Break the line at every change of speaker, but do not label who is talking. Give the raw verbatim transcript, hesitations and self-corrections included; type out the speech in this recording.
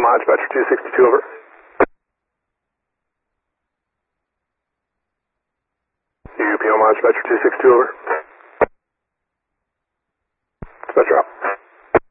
Lodge, Dispatcher two sixty-two, over. U P L Lodge, Dispatcher two sixty-two, over.